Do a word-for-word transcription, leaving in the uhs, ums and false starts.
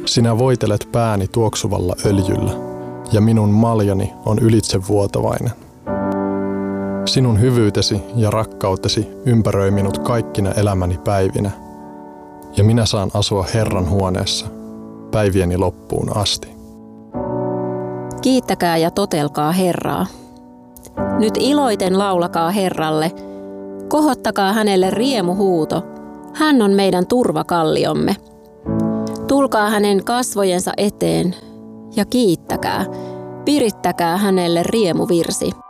Sinä voitelet pääni tuoksuvalla öljyllä, ja minun maljani on ylitsevuotavainen. Sinun hyvyytesi ja rakkautesi ympäröi minut kaikkina elämäni päivinä, ja minä saan asua Herran huoneessa päivieni loppuun asti. Kiittäkää ja totelkaa Herraa. Nyt iloiten laulakaa Herralle, kohottakaa hänelle riemuhuuto, hän on meidän turvakalliomme. Tulkaa hänen kasvojensa eteen ja kiittäkää, virittäkää hänelle riemuvirsi.